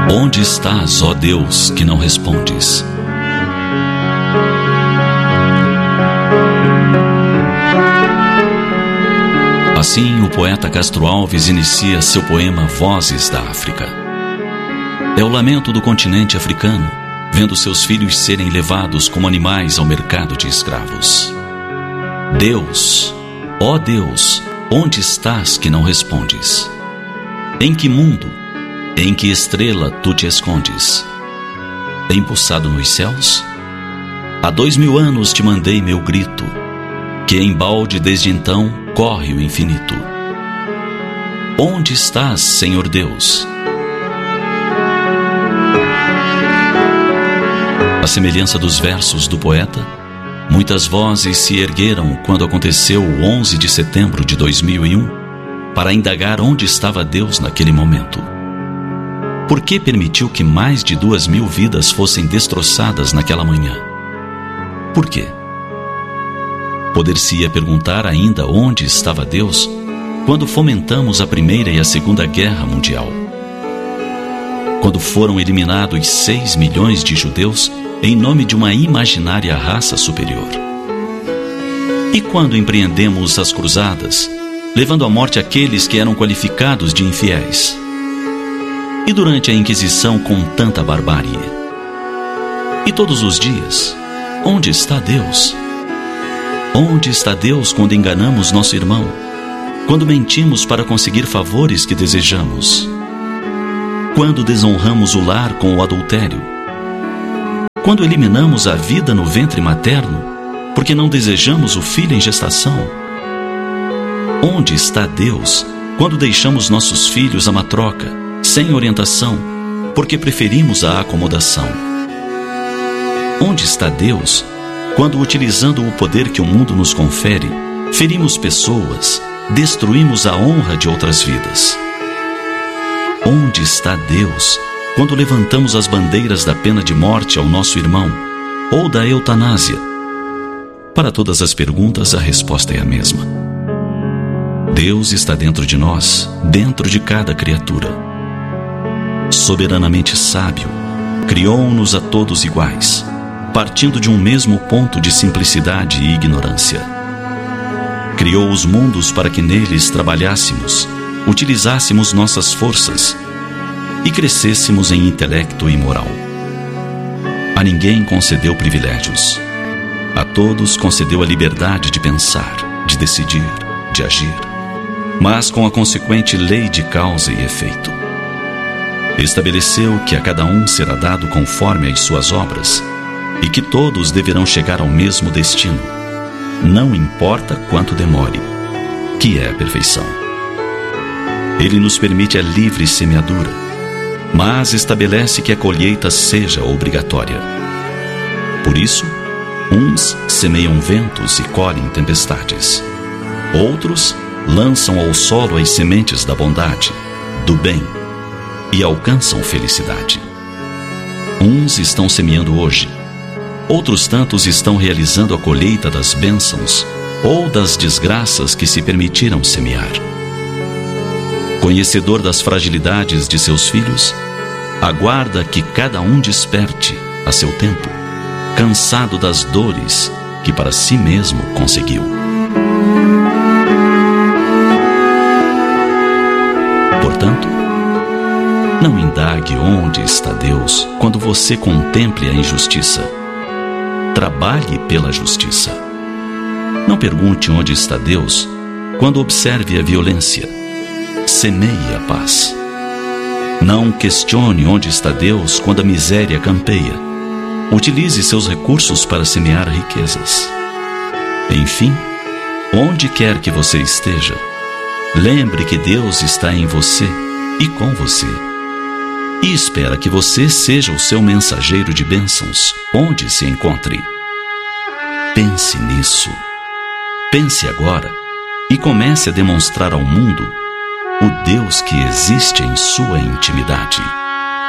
Onde estás, ó Deus, que não respondes? Assim, o poeta Castro Alves inicia seu poema Vozes da África. É o lamento do continente africano, vendo seus filhos serem levados como animais ao mercado de escravos. Deus, ó Deus, onde estás que não respondes? Em que mundo, em que estrela tu te escondes? Embuçado nos céus? Há 2000 anos te mandei meu grito, que em balde desde então corre o infinito. Onde estás, Senhor Deus? À semelhança dos versos do poeta, muitas vozes se ergueram quando aconteceu o 11 de setembro de 2001 para indagar onde estava Deus naquele momento. Por que permitiu que mais de 2000 vidas fossem destroçadas naquela manhã? Por quê? Poder-se-ia perguntar ainda onde estava Deus quando fomentamos a Primeira e a Segunda Guerra Mundial. Quando foram eliminados 6 milhões de judeus em nome de uma imaginária raça superior. E quando empreendemos as cruzadas, levando à morte aqueles que eram qualificados de infiéis? E durante a Inquisição com tanta barbárie? E todos os dias, onde está Deus? Onde está Deus quando enganamos nosso irmão? Quando mentimos para conseguir favores que desejamos? Quando desonramos o lar com o adultério? Quando eliminamos a vida no ventre materno, porque não desejamos o filho em gestação? Onde está Deus quando deixamos nossos filhos à matroca, sem orientação, porque preferimos a acomodação? Onde está Deus quando, utilizando o poder que o mundo nos confere, ferimos pessoas, destruímos a honra de outras vidas? Onde está Deus quando levantamos as bandeiras da pena de morte ao nosso irmão, ou da eutanásia? Para todas as perguntas, a resposta é a mesma. Deus está dentro de nós, dentro de cada criatura. Soberanamente sábio, criou-nos a todos iguais, partindo de um mesmo ponto de simplicidade e ignorância. Criou os mundos para que neles trabalhássemos, utilizássemos nossas forças e crescêssemos em intelecto e moral. A ninguém concedeu privilégios. A todos concedeu a liberdade de pensar, de decidir, de agir, mas com a consequente lei de causa e efeito. Estabeleceu que a cada um será dado conforme as suas obras e que todos deverão chegar ao mesmo destino, não importa quanto demore, que é a perfeição. Ele nos permite a livre semeadura, mas estabelece que a colheita seja obrigatória. Por isso, uns semeiam ventos e colhem tempestades. Outros lançam ao solo as sementes da bondade, do bem, e alcançam felicidade. Uns estão semeando hoje, outros tantos estão realizando a colheita das bênçãos ou das desgraças que se permitiram semear. Conhecedor das fragilidades de seus filhos, aguarda que cada um desperte, a seu tempo, cansado das dores que para si mesmo conseguiu. Portanto, não indague onde está Deus quando você contemple a injustiça. Trabalhe pela justiça. Não pergunte onde está Deus quando observe a violência. Semeie a paz. Não questione onde está Deus quando a miséria campeia. Utilize seus recursos para semear riquezas. Enfim, onde quer que você esteja, lembre que Deus está em você e com você, e espera que você seja o seu mensageiro de bênçãos onde se encontre. Pense nisso. Pense agora e comece a demonstrar ao mundo o Deus que existe em sua intimidade.